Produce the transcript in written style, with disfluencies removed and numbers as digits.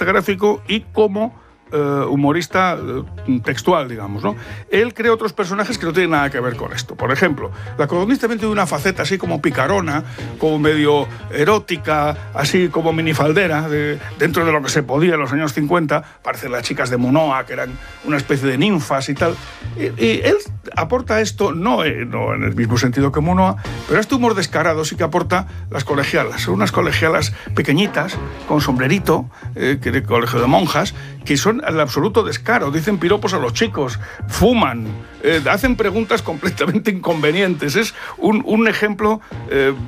humorista gráfico y como humorista textual, digamos, ¿no? Él crea otros personajes que no tienen nada que ver con esto. Por ejemplo, la Codorniz también tiene una faceta así como picarona, como medio erótica, así como minifaldera, dentro de lo que se podía en los años 50. Parecen las chicas de Munoa, que eran una especie de ninfas y tal. Y él aporta esto, no en el mismo sentido que Munoa, pero este humor descarado sí que aporta las colegialas. Son unas colegialas pequeñitas, con sombrerito, de colegio de monjas, que son al absoluto descaro, dicen piropos a los chicos, fuman, hacen preguntas completamente inconvenientes. Es un ejemplo